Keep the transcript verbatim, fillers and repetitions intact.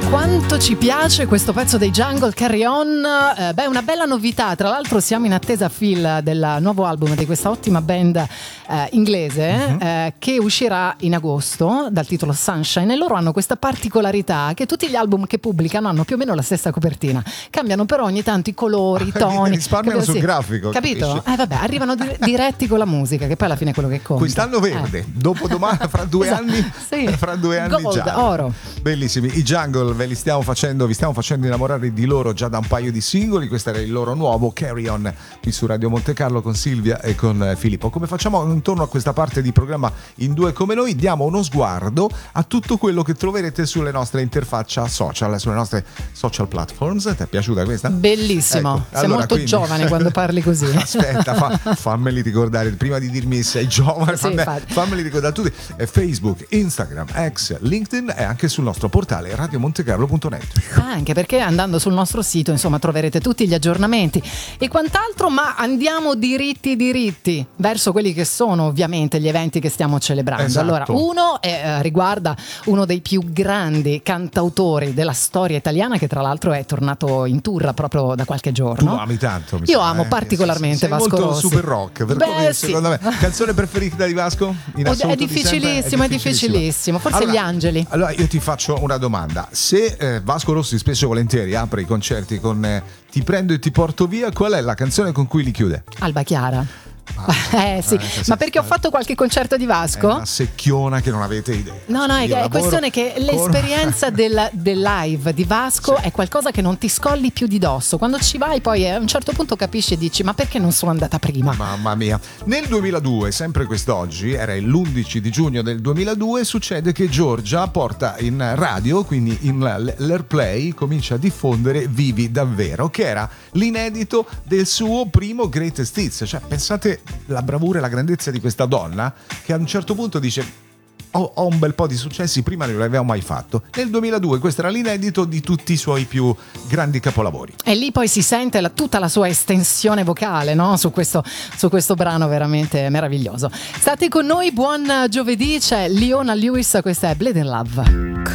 Quanto ci piace questo pezzo dei Jungle, Carry On. Eh, beh, una bella novità. Tra l'altro siamo in attesa, Phil, del nuovo album di questa ottima band eh, inglese uh-huh. eh, che uscirà in agosto dal titolo Sunshine, e loro hanno questa particolarità che tutti gli album che pubblicano hanno più o meno la stessa copertina, cambiano però ogni tanto i colori, i toni, risparmiano sul sì. grafico, capito? capisci? Eh vabbè, arrivano di- diretti con la musica, che poi alla fine è quello che conta. Quest'anno verde, eh. dopo domani, fra due esatto. anni sì. fra due anni Gold, già oro. Bellissimi i Jungle, ve li stiamo facendo vi stiamo facendo innamorare di loro già da un paio di singoli. Questo era il loro nuovo Carry On qui su Radio Monte Carlo con Silvia e con Filippo. Come facciamo intorno a questa parte di programma in due come noi? Diamo uno sguardo a tutto quello che troverete sulle nostre interfaccia social, sulle nostre social platforms. Ti è piaciuta questa? Bellissimo, ecco, sei allora, molto quindi... giovane quando parli così. Aspetta, fa, fammeli ricordare prima di dirmi sei giovane, sì, fammi, fammeli ricordare tutti. È Facebook, Instagram, X, LinkedIn e anche sul nostro portale radiomontecarlo punto net. Anche perché andando sul nostro sito, insomma, troverete tutti gli aggiornamenti e quant'altro, ma andiamo diritti diritti verso quelli che sono ovviamente gli eventi che stiamo celebrando. Esatto. Allora, uno eh, riguarda uno dei più grandi cantautori della storia italiana, che tra l'altro è tornato in tour proprio da qualche giorno. Tu ami tanto, mi Io sa, amo eh? particolarmente sei Vasco molto Rossi. super rock, per Beh, come, sì. secondo me. Canzone preferita di Vasco? In assoluto è di difficilissimo, sempre? è difficilissimo. Forse allora, Gli Angeli. Allora io ti faccio una domanda. Se eh, Vasco Rossi spesso e volentieri apre i concerti con eh, Ti prendo e ti porto via, qual è la canzone con cui li chiude? Alba Chiara. Ah, eh sì, eh, ma perché ho fatto qualche concerto di Vasco? È una secchiona che non avete idea. No, no, è, è questione che con... l'esperienza del, del live di Vasco sì. è qualcosa che non ti scolli più di dosso. Quando ci vai poi a un certo punto capisci e dici: ma perché non sono andata prima? Mamma mia. Nel duemiladue, sempre quest'oggi, era l'undici di giugno del duemiladue, succede che Giorgia porta in radio, quindi in l'Airplay, comincia a diffondere Vivi davvero, che era l'inedito del suo primo Greatest Hits. Cioè, pensate la bravura e la grandezza di questa donna, che a un certo punto dice: ho, ho un bel po' di successi, prima non l'avevo mai fatto. Nel duemiladue questo era l'inedito di tutti i suoi più grandi capolavori, e lì poi si sente la, tutta la sua estensione vocale, no? su, questo, su questo brano veramente meraviglioso. State con noi, buon giovedì, c'è Leona Lewis, questa è Bleed in Love.